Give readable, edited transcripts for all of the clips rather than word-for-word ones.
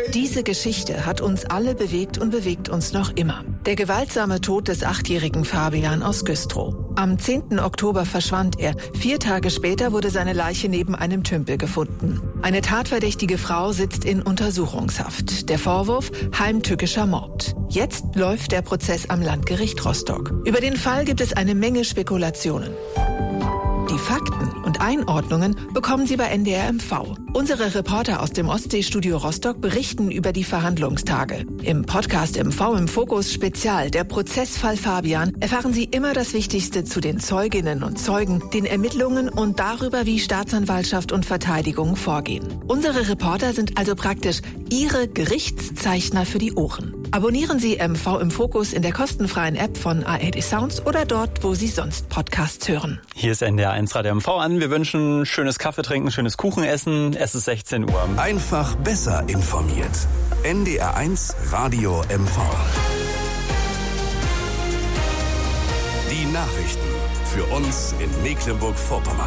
Diese Geschichte hat uns alle bewegt und bewegt uns noch immer. Der gewaltsame Tod des 8-jährigen Fabian aus Güstrow. Am 10. Oktober verschwand er. 4 Tage später wurde seine Leiche neben einem Tümpel gefunden. Eine tatverdächtige Frau sitzt in Untersuchungshaft. Der Vorwurf: heimtückischer Mord. Jetzt läuft der Prozess am Landgericht Rostock. Über den Fall gibt es eine Menge Spekulationen. Die Fakten und Einordnungen bekommen Sie bei NDR MV. Unsere Reporter aus dem Ostseestudio Rostock berichten über die Verhandlungstage. Im Podcast MV im Fokus Spezial, der Prozessfall Fabian, erfahren Sie immer das Wichtigste zu den Zeuginnen und Zeugen, den Ermittlungen und darüber, wie Staatsanwaltschaft und Verteidigung vorgehen. Unsere Reporter sind also praktisch Ihre Gerichtszeichner für die Ohren. Abonnieren Sie MV im Fokus in der kostenfreien App von ARD Sounds oder dort, wo Sie sonst Podcasts hören. Hier ist NDR 1 Radio MV an. Wir wünschen schönes Kaffee trinken, schönes Kuchen essen. Es ist 16 Uhr. Einfach besser informiert. NDR 1 Radio MV. Die Nachrichten für uns in Mecklenburg-Vorpommern.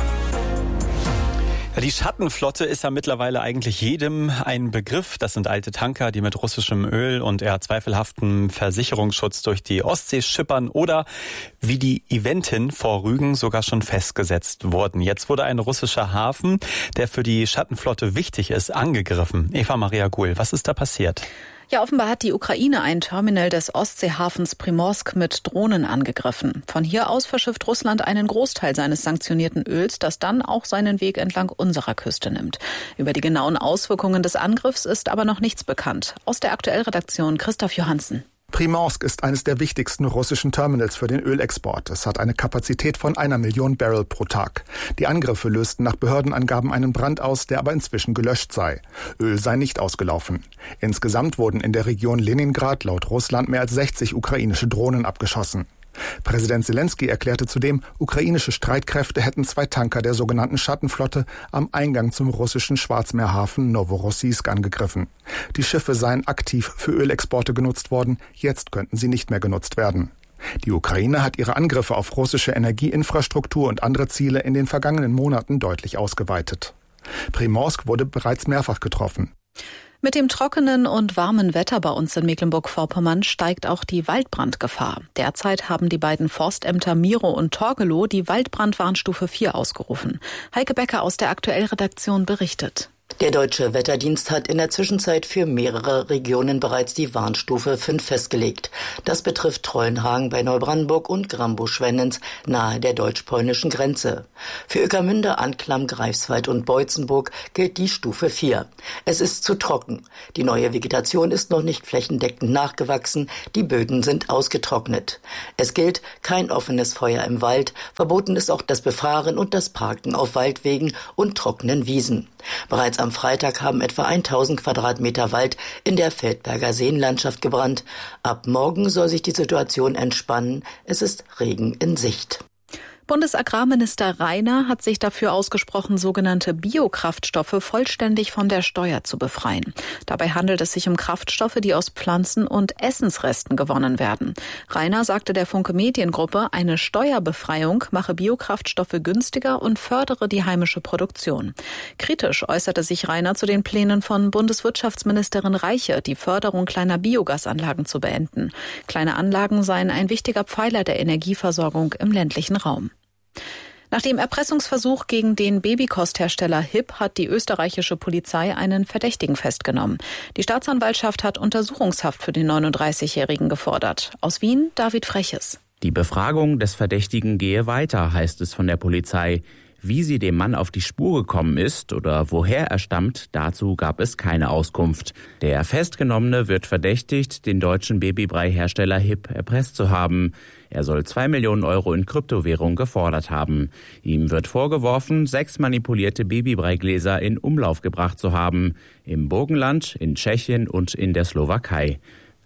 Die Schattenflotte ist ja mittlerweile eigentlich jedem ein Begriff. Das sind alte Tanker, die mit russischem Öl und eher zweifelhaftem Versicherungsschutz durch die Ostsee schippern oder wie die Eventin vor Rügen sogar schon festgesetzt wurden. Jetzt wurde ein russischer Hafen, der für die Schattenflotte wichtig ist, angegriffen. Eva Maria Guhl, was ist da passiert? Ja, offenbar hat die Ukraine ein Terminal des Ostseehafens Primorsk mit Drohnen angegriffen. Von hier aus verschifft Russland einen Großteil seines sanktionierten Öls, das dann auch seinen Weg entlang unserer Küste nimmt. Über die genauen Auswirkungen des Angriffs ist aber noch nichts bekannt. Aus der Aktuellredaktion Christoph Johansen. Primorsk ist eines der wichtigsten russischen Terminals für den Ölexport. Es hat eine Kapazität von 1 Million Barrel pro Tag. Die Angriffe lösten nach Behördenangaben einen Brand aus, der aber inzwischen gelöscht sei. Öl sei nicht ausgelaufen. Insgesamt wurden in der Region Leningrad laut Russland mehr als 60 ukrainische Drohnen abgeschossen. Präsident Selenskyj erklärte zudem, ukrainische Streitkräfte hätten 2 Tanker der sogenannten Schattenflotte am Eingang zum russischen Schwarzmeerhafen Novorossiysk angegriffen. Die Schiffe seien aktiv für Ölexporte genutzt worden, jetzt könnten sie nicht mehr genutzt werden. Die Ukraine hat ihre Angriffe auf russische Energieinfrastruktur und andere Ziele in den vergangenen Monaten deutlich ausgeweitet. Primorsk wurde bereits mehrfach getroffen. Mit dem trockenen und warmen Wetter bei uns in Mecklenburg-Vorpommern steigt auch die Waldbrandgefahr. Derzeit haben die beiden Forstämter Miro und Torgelow die Waldbrandwarnstufe 4 ausgerufen. Heike Becker aus der Aktuellredaktion berichtet. Der Deutsche Wetterdienst hat in der Zwischenzeit für mehrere Regionen bereits die Warnstufe 5 festgelegt. Das betrifft Trollenhagen bei Neubrandenburg und Grambusch-Schwennens nahe der deutsch-polnischen Grenze. Für Ueckermünde, Anklam, Greifswald und Beutzenburg gilt die Stufe 4. Es ist zu trocken. Die neue Vegetation ist noch nicht flächendeckend nachgewachsen, die Böden sind ausgetrocknet. Es gilt kein offenes Feuer im Wald, verboten ist auch das Befahren und das Parken auf Waldwegen und trockenen Wiesen. Bereits am Freitag haben etwa 1000 Quadratmeter Wald in der Feldberger Seenlandschaft gebrannt. Ab morgen soll sich die Situation entspannen. Es ist Regen in Sicht. Bundesagrarminister Rainer hat sich dafür ausgesprochen, sogenannte Biokraftstoffe vollständig von der Steuer zu befreien. Dabei handelt es sich um Kraftstoffe, die aus Pflanzen- und Essensresten gewonnen werden. Rainer sagte der Funke Mediengruppe, eine Steuerbefreiung mache Biokraftstoffe günstiger und fördere die heimische Produktion. Kritisch äußerte sich Rainer zu den Plänen von Bundeswirtschaftsministerin Reiche, die Förderung kleiner Biogasanlagen zu beenden. Kleine Anlagen seien ein wichtiger Pfeiler der Energieversorgung im ländlichen Raum. Nach dem Erpressungsversuch gegen den Babykosthersteller HIP hat die österreichische Polizei einen Verdächtigen festgenommen. Die Staatsanwaltschaft hat Untersuchungshaft für den 39-Jährigen gefordert. Aus Wien, David Freches. Die Befragung des Verdächtigen gehe weiter, heißt es von der Polizei. Wie sie dem Mann auf die Spur gekommen ist oder woher er stammt, dazu gab es keine Auskunft. Der Festgenommene wird verdächtigt, den deutschen Babybrei-Hersteller HIP erpresst zu haben. Er soll 2 Millionen Euro in Kryptowährung gefordert haben. Ihm wird vorgeworfen, 6 manipulierte Babybreigläser in Umlauf gebracht zu haben. Im Burgenland, in Tschechien und in der Slowakei.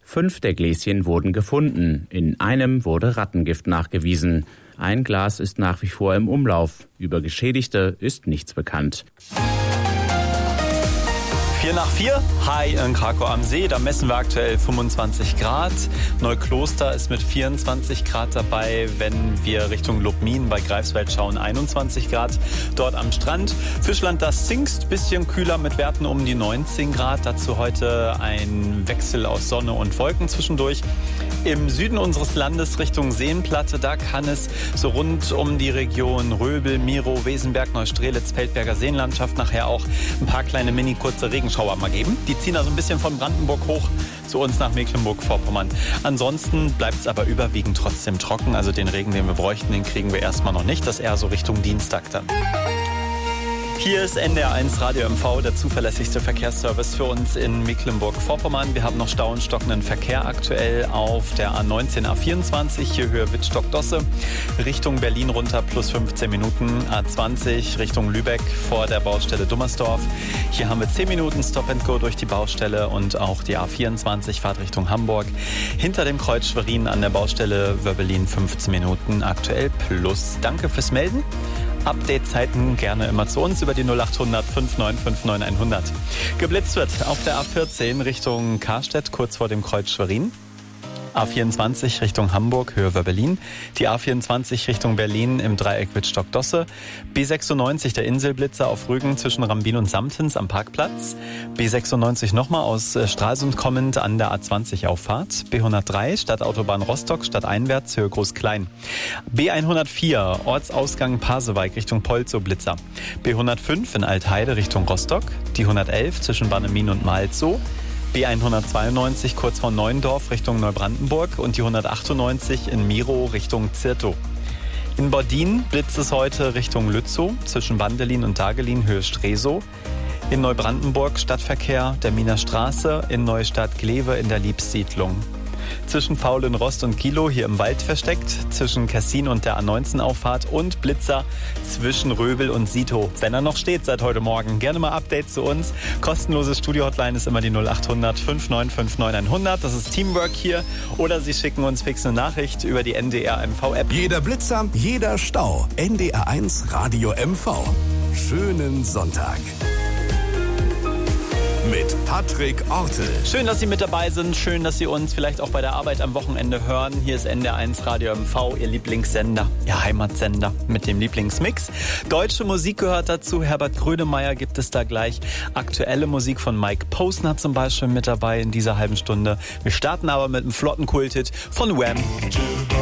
5 der Gläschen wurden gefunden. In einem wurde Rattengift nachgewiesen. Ein Glas ist nach wie vor im Umlauf. Über Geschädigte ist nichts bekannt. 4:04, High in Krakau am See, da messen wir aktuell 25 Grad. Neukloster ist mit 24 Grad dabei, wenn wir Richtung Lubmin bei Greifswald schauen, 21 Grad dort am Strand. Fischland, das Zingst, bisschen kühler mit Werten um die 19 Grad. Dazu heute ein Wechsel aus Sonne und Wolken zwischendurch. Im Süden unseres Landes Richtung Seenplatte, da kann es so rund um die Region Röbel, Miro, Wesenberg, Neustrelitz, Feldberger Seenlandschaft nachher auch ein paar kleine kurze Regenschauer mal geben. Die ziehen also ein bisschen von Brandenburg hoch zu uns nach Mecklenburg-Vorpommern. Ansonsten bleibt es aber überwiegend trotzdem trocken. Also den Regen, den wir bräuchten, den kriegen wir erstmal noch nicht. Das eher so Richtung Dienstag dann. Hier ist NDR1 Radio MV, der zuverlässigste Verkehrsservice für uns in Mecklenburg-Vorpommern. Wir haben noch Stau und stockenden Verkehr aktuell auf der A19, A24, hier Höhe Wittstock-Dosse, Richtung Berlin runter plus 15 Minuten, A20 Richtung Lübeck vor der Baustelle Dummersdorf. Hier haben wir 10 Minuten Stop and Go durch die Baustelle und auch die A24 Fahrt Richtung Hamburg. Hinter dem Kreuz Schwerin an der Baustelle Wöbbelin 15 Minuten aktuell plus. Danke fürs Melden. Update-Zeiten gerne immer zu uns über die 0800 5959 100. Geblitzt wird auf der A14 Richtung Karstedt, kurz vor dem Kreuz Schwerin. A24 Richtung Hamburg, Höhe Wöbbelin. Die A24 Richtung Berlin im Dreieck Wittstock-Dosse. B96 der Inselblitzer auf Rügen zwischen Rambin und Samtens am Parkplatz. B96 nochmal aus Stralsund kommend an der A20 Auffahrt. B103 Stadtautobahn Rostock stadteinwärts Höhe Groß-Klein. B104 Ortsausgang Pasewalk Richtung Polzow Blitzer. B105 in Altheide Richtung Rostock. Die 111 zwischen Bannemin und Malzow. B192 kurz vor Neuendorf Richtung Neubrandenburg und die 198 in Miro Richtung Zirtow. In Bordin blitzt es heute Richtung Lützow zwischen Bandelin und Dagelin Höhe Stresow. In Neubrandenburg Stadtverkehr der Miner Straße, in Neustadt Glewe in der Liebssiedlung. Zwischen Faulenrost und Kilo hier im Wald versteckt, zwischen Kessin und der A19-Auffahrt und Blitzer zwischen Röbel und Sito. Wenn er noch steht seit heute Morgen, gerne mal Update zu uns. Kostenlose Studio-Hotline ist immer die 0800 5959 100. Das ist Teamwork hier. Oder Sie schicken uns fix eine Nachricht über die NDR MV-App. Jeder Blitzer, jeder Stau. NDR1 Radio MV. Schönen Sonntag. Mit Patrick Ortel. Schön, dass Sie mit dabei sind. Schön, dass Sie uns vielleicht auch bei der Arbeit am Wochenende hören. Hier ist NDR1 Radio MV, Ihr Lieblingssender, Ihr Heimatsender mit dem Lieblingsmix. Deutsche Musik gehört dazu. Herbert Grönemeyer gibt es da gleich. Aktuelle Musik von Mike Posner zum Beispiel mit dabei in dieser halben Stunde. Wir starten aber mit einem flotten Kulthit von Wham!